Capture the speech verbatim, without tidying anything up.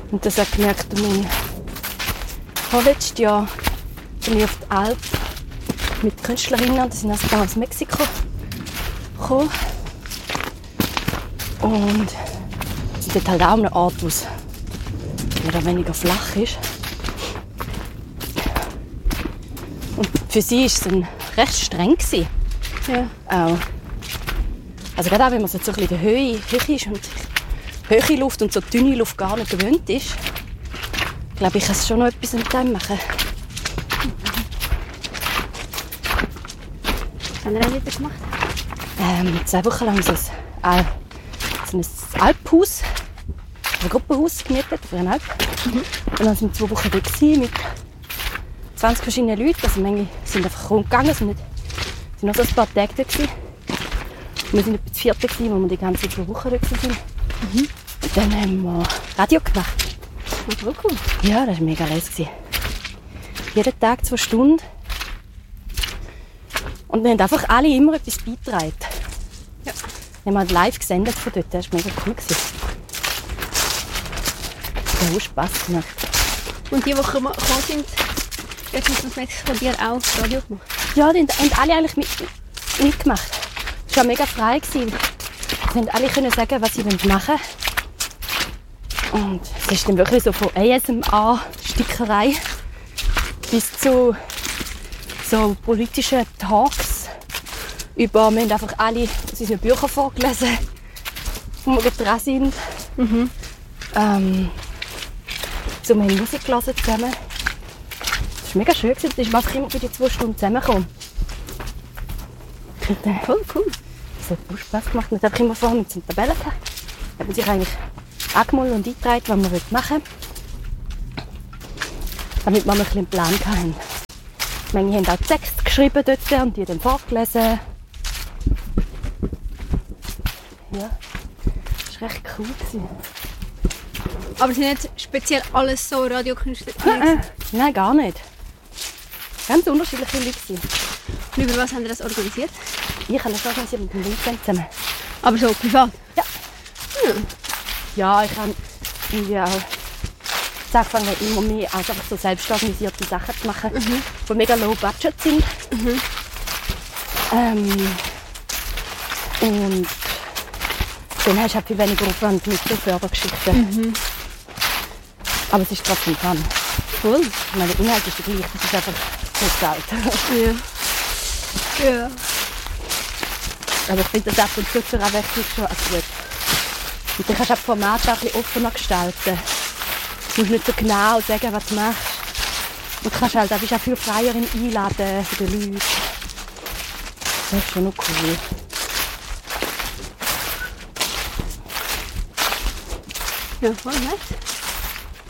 Und das habe ich gemerkt, mein vorletztes Jahr bin ich auf die Alp mit Künstlerinnen, die sind also aus Mexiko gekommen. Und es ist dort halt auch ein Ort, wo es mehr oder weniger flach ist. Und für sie war es dann recht streng. Ja. Auch. Also gerade auch, wenn man so ein bisschen in der Höhe, Höhe ist und hohe Luft und so dünne Luft gar nicht gewöhnt ist, glaube ich, kann es schon noch etwas mit dem machen. Was haben wir denn wieder gemacht? Ähm, zwei Wochen lang so ein, Al- so ein Alphaus, ein Gruppenhaus gemietet für eine Alp. Mhm. Und dann sind wir zwei Wochen dort gewesen, mit zwanzig verschiedenen Leuten. Also manche sind einfach rumgegangen, sind nicht, sind noch so ein paar Tage dort gewesen. Und wir waren etwa das vierte, gewesen, wo wir die ganzen zwei Wochen dort waren. Mhm. Und dann haben wir Radio gemacht. Oh, cool. Ja, das war mega leise. Jeden Tag zwei Stunden. Und wir haben einfach alle immer etwas beigetragen. Ja. Wir haben halt live gesendet von dort. Das war mega cool. Das hat auch Spass gemacht. Und die, die gekommen sind, jetzt aus Mexiko, die haben auch Radio gemacht? Ja, die haben alle eigentlich mit, mitgemacht. Es war mega frei. Sie konnten alle sagen, was sie machen wollen. Und es ist dann wirklich so von A S M R-Stickerei bis zu so politischen Talks über, wir haben einfach alle unsere Bücher vorgelesen, wo wir dran sind. Mhm. Ähm, so, wir haben Musik gehört zusammen. Das war mega schön. Da ist man einfach immer für die zwei Stunden zusammengekommen. Und, äh, Cool, cool. das hat auch Spass gemacht. Man hat einfach immer vorher mit so einer Tabelle gehabt. Da hat man sich eigentlich angemeldet und eingetragen, was man machen will. Damit wir ein bisschen einen Plan hatten. Manche haben auch Text geschrieben dort und die dann vorgelesen. Ja, das war recht cool. Aber sind nicht speziell alles so Radiokünstler? Nein, nein, gar nicht. Ganz unterschiedliche Leute. Und über was haben Sie das organisiert? Ich habe das organisiert mit dem Vincent zusammen. Aber so privat? Ja. Hm. Ja, ich habe irgendwie auch angefangen, immer mehr also einfach so selbstorganisierte Sachen zu machen, mhm. die mega low budget sind. Mhm. Ähm, und dann hast du halt viel weniger Aufwand mit so Fördergeschichten. Mhm. Aber es ist trotzdem fun. Cool. Ich meine, der Inhalt ist der gleiche, es ist einfach bezahlt. Ja. Ja. Aber ich finde das ab und zu zur Abwechslung schon auch gut. Und dann kannst du das Format auch ein bisschen offener gestalten. Du musst nicht so genau sagen, was du machst. Und du kannst halt auch, bist auch viel freier im Einladen für die Leute. Das ist schon noch cool. Ja, voll nett.